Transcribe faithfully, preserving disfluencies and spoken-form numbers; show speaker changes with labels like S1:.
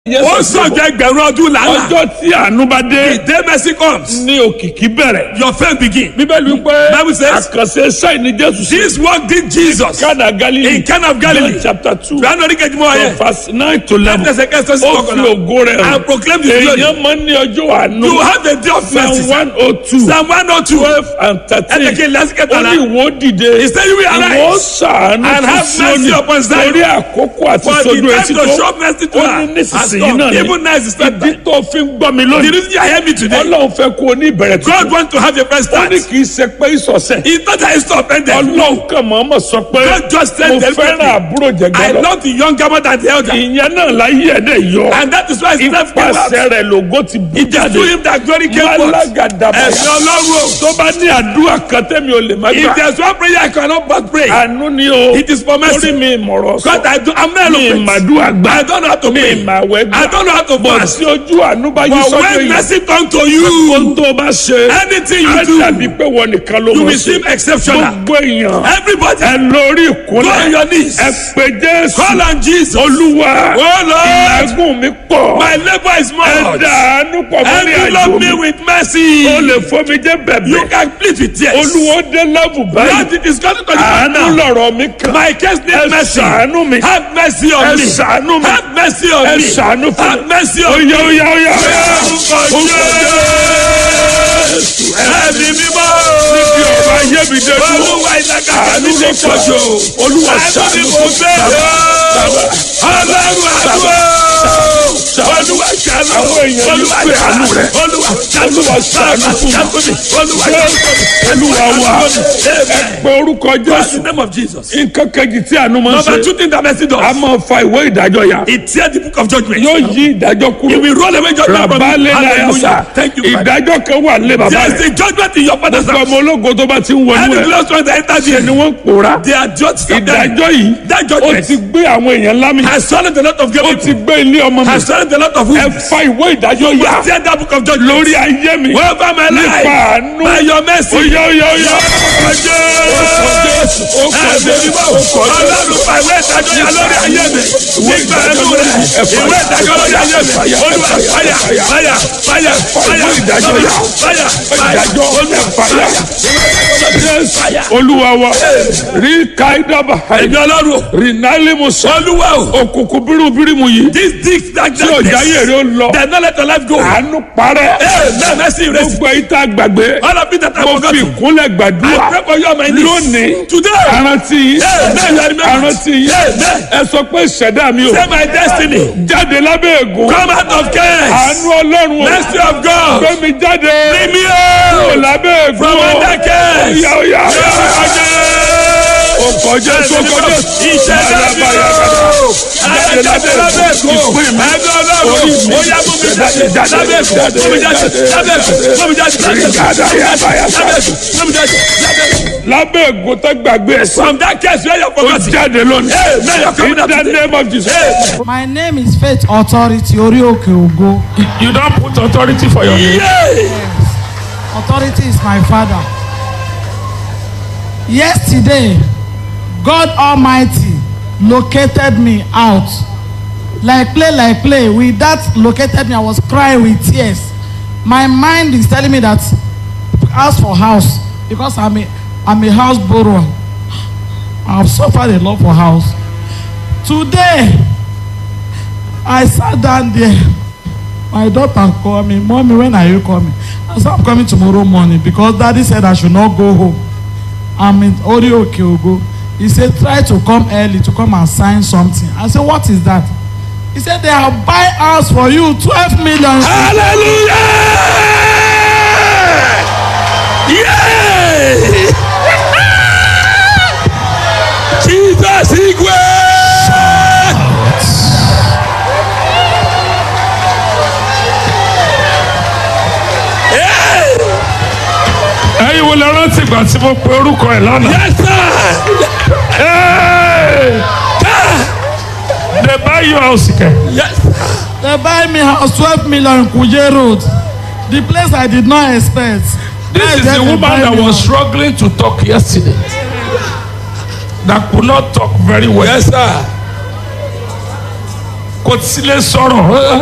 S1: ó sọ̀jọ̀ ẹgbẹ̀rún ọdún lánàá.
S2: ọjọ́ tí àánú bá dé.
S1: the day mercy comes.
S2: ní òkìkí bẹ̀rẹ̀.
S1: your faith begin.
S2: bíbélì wípé.
S1: Bible says.
S2: àkànṣe sáìn ní Jésù.
S1: this work did Jesus.
S2: Cana Galilee.
S1: in Cana of Galilee.
S2: John chapter two.
S1: ranu orí kejì mọ́ ayé.
S2: from verse nine to eleven.
S1: ẹsẹ̀ kẹsàn-án sí
S2: ó fi
S1: kọkànlá.
S2: ògo rẹ̀ hàn.
S1: and proclaim the glory.
S2: èèyàn máa ń ní ọjọ́ àánú.
S1: you have a day of mercy.
S2: Psalm one oh two.
S1: Psalm one oh two.
S2: twelve and thirteen.
S1: ẹ̀jẹ̀ kí n lásìkò
S2: ó
S1: tààlà.
S2: ní ìwọ dìde.
S1: he said you will
S2: ìwọ
S1: arise.
S2: ṣàánú
S1: and have mercy upon Zion.
S2: torí àkókò àti
S1: for the
S2: sojú
S1: time
S2: etí
S1: to
S2: tó.
S1: show mercy to
S2: ó
S1: her
S2: ní
S1: has
S2: nísinsìnyí
S1: come.
S2: náà ni.
S1: even now is the start
S2: ìdí
S1: time.
S2: tó fi ń gbọ́ mi
S1: the
S2: lónìí.
S1: reason you are hearing me today.
S2: Ọlọ́run fẹ́ kó o ní ìbẹ̀rẹ̀ tuntun.
S1: God want to have a fresh
S2: ó
S1: start.
S2: ní kì í ṣe pé ìsọ̀sẹ̀.
S1: he thought I stop ended.
S2: Ọlọ́run kan mọ̀ọ́mọ̀ sọ pé
S1: God just said
S2: mo
S1: deliberately,
S2: fẹ́ràn àbúrò
S1: I
S2: jẹ̀gbọ́n lọ.
S1: love the younger more than the elder.
S2: ìyẹn náà láyé ẹ̀dẹ̀ yọ.
S1: and that is why his life came out.
S2: ìpàṣẹ rẹ̀ lògo ti bú
S1: it is
S2: jáde.
S1: to him that glory came forth.
S2: Málágàdàbàyà.
S1: ẹ̀sìn ọlọ́run o.
S2: tó bá ní àdúrà kan tẹ́mi ò lè má
S1: if
S2: gbà.
S1: there is one prayer I cannot but pray.
S2: àánú ni o.
S1: it is for mercy.
S2: torí mi ìmọ̀ràn sọ.
S1: God I do I'm not
S2: mi
S1: eloquent.
S2: ìmàdúrà gbà.
S1: I don't know how to
S2: mi
S1: pray.
S2: ìmàwẹ́ gbà.
S1: I don't know how to
S2: bọ̀
S1: fast.
S2: sí ojú àánú bá yí
S1: but
S2: sọ́dọ̀
S1: when
S2: yìí.
S1: mercy come to you.
S2: ohun tó bá ṣe.
S1: anything
S2: á
S1: you do.
S2: dàbí pé wọ́n nìkan ló
S1: you
S2: mọ̀
S1: will
S2: ṣe.
S1: seem exceptional.
S2: gbogbo èèyàn.
S1: everybody.
S2: ẹ lórí
S1: go on
S2: ìkúnlẹ̀.
S1: your knees.
S2: ẹ pè Jésù.
S1: call on Jesus.
S2: Olúwa.
S1: oh Lord.
S2: ìlàgùn mi pọ̀.
S1: my labour is
S2: ẹ
S1: much.
S2: dàánú pọ̀ mọ́ ní àjò
S1: envelop
S2: mi.
S1: me with mercy.
S2: o lè fomi jẹ́
S1: you
S2: bẹ̀bẹ̀.
S1: can plead with tears.
S2: Olúwa dé lẹ́bù báyìí.
S1: Lord, it is coming to the
S2: àánú
S1: point now.
S2: lọ̀rọ̀ mi kàn.
S1: My case
S2: ẹ
S1: needs mercy.
S2: ṣàánú mi.
S1: Have mercy on
S2: ẹ
S1: me.
S2: ṣàánú mi.
S1: Have mercy on
S2: ẹ
S1: me.
S2: ṣàánú fún
S1: Have
S2: mi.
S1: mercy on me.
S2: Oya oya oya.
S1: Ẹ̀mí mímọ́.
S2: Níbi ọ̀rọ̀ ayé mi dé dúró.
S1: Olúwa ìlàkà
S2: Àánú
S1: mi
S2: ló
S1: ti pọ̀ jù.
S2: Olúwa
S1: Àánú ni
S2: ṣàánú
S1: mo
S2: fún mi.
S1: fẹ́.
S2: Bàbá.
S1: Ọlọ́run àdúrà. Olúwa ṣàánú.
S2: Àwọn èèyàn ní
S1: Olúwa
S2: pé àánú rẹ̀.
S1: Olúwa ṣàánú.
S2: Olúwa ṣàánú fún mi.
S1: Olúwa
S2: Olúwa wa. Ẹ pe orúkọ
S1: In the
S2: Jésù.
S1: name of Jesus.
S2: Nǹkan kejì tí àánú máa ń
S1: Number
S2: ṣe.
S1: two thing that mercy
S2: A
S1: does.
S2: máa fa ìwé ìdájọ́ ya.
S1: It tears the book of judgment.
S2: Yóò yí ìdájọ́ kúrò.
S1: It will roll away judgment from
S2: Rabalẹ̀
S1: you.
S2: náírà
S1: Hallelujah.
S2: sá.
S1: Thank you, Father.
S2: Ìdájọ́ kan wà lé bàbá
S1: There is
S2: rẹ̀.
S1: a judgment in your father's
S2: Gbogbo
S1: house.
S2: ọmọ ológo tó bá ti ń wọnú
S1: Any
S2: ẹ̀.
S1: glorious one that enters
S2: Ṣé
S1: here,
S2: ni wọ́n ń pòórá?
S1: they are judged from them.
S2: Ìdájọ́ yìí.
S1: That
S2: Ó
S1: judgment
S2: ti gbé àwọn èèyàn lámì.
S1: has swallowed a lot of great
S2: Ó
S1: people.
S2: ti gbé ilé ọmọ mi.
S1: Has swallowed a lot of
S2: Ẹ
S1: wounds.
S2: fa ìwé ìdájọ́ yá.
S1: Tear that book of judgment.
S2: Lórí ayé mi.
S1: Over my
S2: Nípa
S1: life.
S2: àánú.
S1: By your mercy.
S2: Oya oya oya.
S1: Ọjọ́.
S2: Ó kọ Jésù. Ó kọ Jésù.
S1: Ọlọ́run fa ìwé ìdájọ́ yà lórí ayé mi. Nígbà ẹnu rẹ̀. Ìwé ìdájọ́ lórí ayé mi. Olúwa fàyà fàyà fàyà fàyà
S2: ìdájọ́ yà.
S1: fàyà fàyà
S2: Ìdájọ́
S1: Olúwa
S2: fàyà.
S1: fàyà.
S2: Olúwa wa. Rí káídàbà.
S1: Ẹ̀mí Ọlọ́run.
S2: Rìnálì Musa.
S1: Olúwa o.
S2: Òkùnkùn bírúbírìmù yìí.
S1: This dick that
S2: Tí ọjà yèrè ó lọ.
S1: They not let your life go.
S2: Àánú parẹ́.
S1: Hey, man, mercy erase.
S2: Gbogbo ìta gbàgbé.
S1: All of it that I
S2: Mo fi
S1: forgot.
S2: ìkúnlẹ̀
S1: I
S2: gbàdúrà.
S1: pray for you on my knees.
S2: Lónìí.
S1: Today.
S2: Àrántí yìí.
S1: Hey, man, you are remembered.
S2: Àrántí yìí.
S1: Hey, man.
S2: Ẹ sọ pé ìṣẹ̀dá mi o.
S1: Say my destiny.
S2: Jáde lábẹ́ ègún.
S1: Come out of chaos.
S2: Àánú Ọlọ́run o.
S1: Mercy of God.
S2: Gbé mi jáde.
S1: Bring me
S2: Kúrò
S1: out.
S2: lábẹ́ ègún
S1: From
S2: o.
S1: under chaos.
S2: Oya oya oya. Ọkọ̀ Jésù ọkọ̀ Jésù.
S1: Ìṣẹ̀dá mi o. Jáde lábẹ́ ègún.
S2: Ìpín mi.
S1: Ẹgbẹ́ Ọlọ́run.
S2: Orí mi.
S1: Ó yá mú mi jáde.
S2: Jáde,
S1: Lábẹ́ ègún.
S2: jáde,
S1: Mú mi jáde.
S2: jáde,
S1: Lábẹ́ ègún. Mú mi jáde. Lábẹ́ ègún.
S2: Gàdá yàbá yàbá.
S1: Lábẹ́ ègún. Mú mi jáde. Lábẹ́ ègún.
S2: Lábẹ́ ègún tó gbàgbé ẹ̀sán.
S1: From that case where you
S2: Ó
S1: forgot.
S2: jáde lónìí.
S1: Hey, man, you're coming
S2: In
S1: out
S2: the
S1: today.
S2: name of Jesus.
S1: Hey.
S3: My name is Faith Authority Orioke Ogo.
S2: You don't put authority for your name.
S1: Yeah.
S3: Authority is my father. Yesterday, God Almighty located me out. Like play, like play. With that located me, I was crying with tears. My mind is telling me that ask for house because I'm a, I'm a house borrower. I've suffered a lot for house. Today, I sat down there. My daughter called me, Mommy, when are you coming? I said, I'm coming tomorrow morning because Daddy said I should not go home. I'm in Orioke Ogo. He said, try to come early to come and sign something. I said, what is that? He said, they have buy house for you, twelve million.
S1: Hallelujah! Yeah! Jesus is great!
S2: Ẹ̀yin wo lè rántí ìgbà tí mo pe orúkọ ẹ̀ lánàá?
S1: Yes, sir!
S2: Hey! They buy you house kẹ̀.
S1: Yes,
S3: They buy me house, twelve million Kuje Road. The place I did not expect.
S2: This is the woman that was struggling to talk yesterday. That could not talk very well.
S1: yes, sir.
S2: kò tí lè sọ̀rọ̀.